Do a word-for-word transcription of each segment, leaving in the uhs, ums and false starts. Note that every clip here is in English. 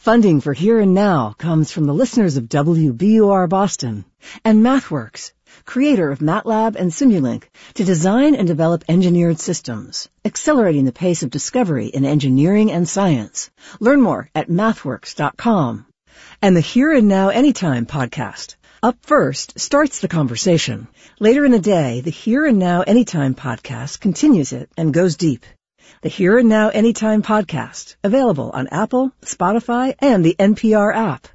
Funding for Here and Now comes from the listeners of W B U R Boston and MathWorks, creator of MATLAB and Simulink, to design and develop engineered systems, accelerating the pace of discovery in engineering and science. Learn more at mathworks dot com. And the Here and Now Anytime podcast. Up First starts the conversation. Later in the day, the Here and Now Anytime podcast continues it and goes deep. The Here and Now Anytime podcast, available on Apple, Spotify, and the N P R app.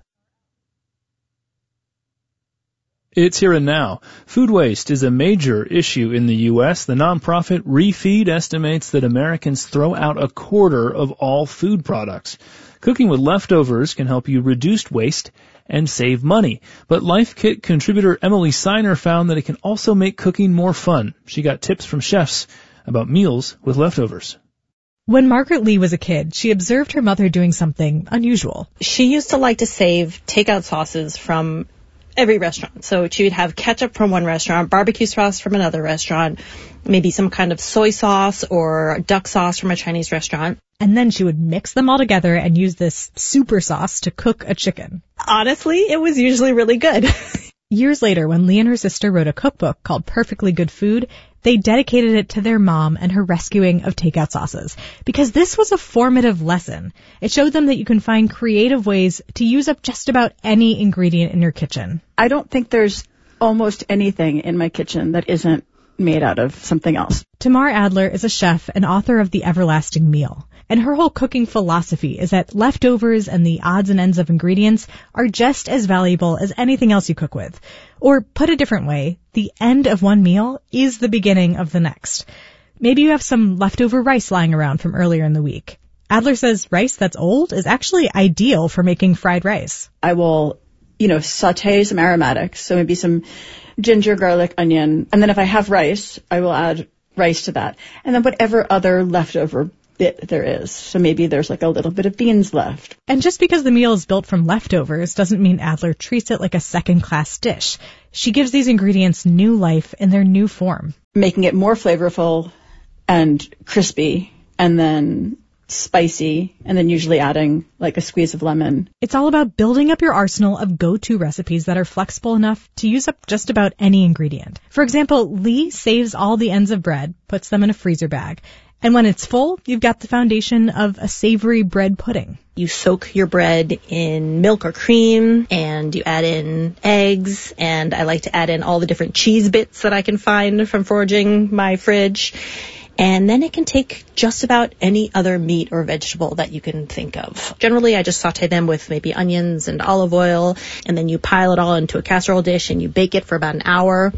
It's Here and Now. Food waste is a major issue in the U S. The nonprofit Refeed estimates that Americans throw out a quarter of all food products. Cooking with leftovers can help you reduce waste and save money. But Life Kit contributor Emily Seiner found that it can also make cooking more fun. She got tips from chefs about meals with leftovers. When Margaret Lee was a kid, she observed her mother doing something unusual. She used to like to save takeout sauces from every restaurant. So she would have ketchup from one restaurant, barbecue sauce from another restaurant, maybe some kind of soy sauce or duck sauce from a Chinese restaurant. And then she would mix them all together and use this super sauce to cook a chicken. Honestly, it was usually really good. Years later, when Lee and her sister wrote a cookbook called Perfectly Good Food, they dedicated it to their mom and her rescuing of takeout sauces. Because this was a formative lesson. It showed them that you can find creative ways to use up just about any ingredient in your kitchen. I don't think there's almost anything in my kitchen that isn't made out of something else. Tamar Adler is a chef and author of The Everlasting Meal. And her whole cooking philosophy is that leftovers and the odds and ends of ingredients are just as valuable as anything else you cook with. Or put a different way, the end of one meal is the beginning of the next. Maybe you have some leftover rice lying around from earlier in the week. Adler says rice that's old is actually ideal for making fried rice. I will, you know, saute some aromatics, so maybe some ginger, garlic, onion, and then if I have rice, I will add rice to that. And then whatever other leftover bit there is. So maybe there's like a little bit of beans left. And just because the meal is built from leftovers doesn't mean Adler treats it like a second-class dish. She gives these ingredients new life in their new form. Making it more flavorful and crispy and then spicy and then usually adding like a squeeze of lemon. It's all about building up your arsenal of go-to recipes that are flexible enough to use up just about any ingredient. For example, Lee saves all the ends of bread, puts them in a freezer bag. And when it's full, you've got the foundation of a savory bread pudding. You soak your bread in milk or cream, and you add in eggs, and I like to add in all the different cheese bits that I can find from foraging my fridge. And then it can take just about any other meat or vegetable that you can think of. Generally, I just saute them with maybe onions and olive oil, and then you pile it all into a casserole dish, and you bake it for about an hour.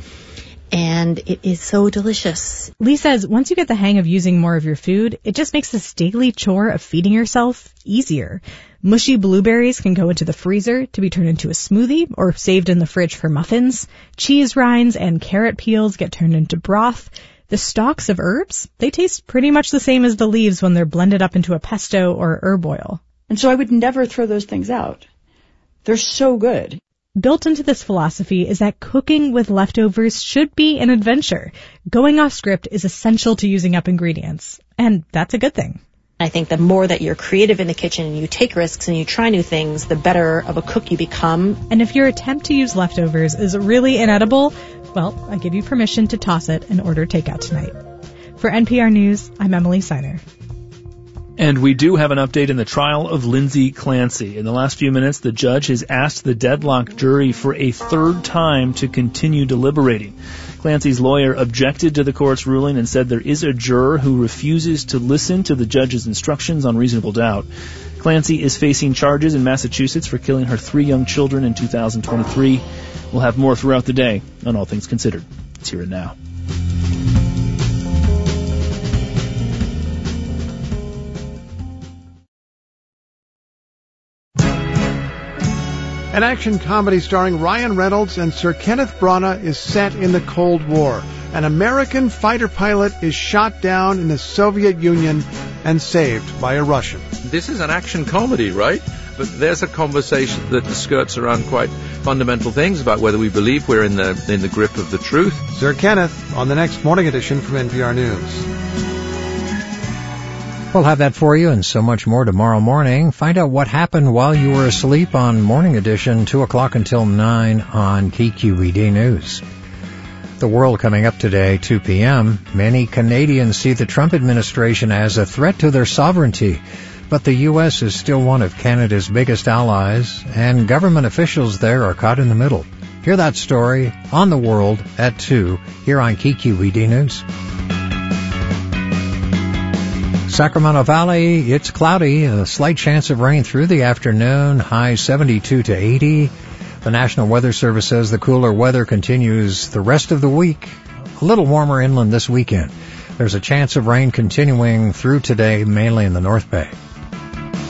And it is so delicious. Lee says once you get the hang of using more of your food, it just makes this daily chore of feeding yourself easier. Mushy blueberries can go into the freezer to be turned into a smoothie or saved in the fridge for muffins. Cheese rinds and carrot peels get turned into broth. The stalks of herbs, they taste pretty much the same as the leaves when they're blended up into a pesto or herb oil. And so I would never throw those things out. They're so good. Built into this philosophy is that cooking with leftovers should be an adventure. Going off script is essential to using up ingredients, and that's a good thing. I think the more that you're creative in the kitchen and you take risks and you try new things, the better of a cook you become. And if your attempt to use leftovers is really inedible, well, I give you permission to toss it and order takeout tonight. For N P R News, I'm Emily Seiner. And we do have an update in the trial of Lindsay Clancy. In the last few minutes, the judge has asked the deadlocked jury for a third time to continue deliberating. Clancy's lawyer objected to the court's ruling and said there is a juror who refuses to listen to the judge's instructions on reasonable doubt. Clancy is facing charges in Massachusetts for killing her three young children in two thousand twenty-three. We'll have more throughout the day on All Things Considered. It's Here and Now. An action comedy starring Ryan Reynolds and Sir Kenneth Branagh is set in the Cold War. An American fighter pilot is shot down in the Soviet Union and saved by a Russian. This is an action comedy, right? But there's a conversation that skirts around quite fundamental things about whether we believe we're in the in the grip of the truth. Sir Kenneth on the next morning edition from N P R News. We'll have that for you and so much more tomorrow morning. Find out what happened while you were asleep on Morning Edition, two o'clock until nine on K Q E D News. The world coming up today, two p.m. Many Canadians see the Trump administration as a threat to their sovereignty, but the U S is still one of Canada's biggest allies, and government officials there are caught in the middle. Hear that story on The World at two here on K Q E D News. Sacramento Valley, it's cloudy, a slight chance of rain through the afternoon, high seventy-two to eighty. The National Weather Service says the cooler weather continues the rest of the week. A little warmer inland this weekend. There's a chance of rain continuing through today, mainly in the North Bay.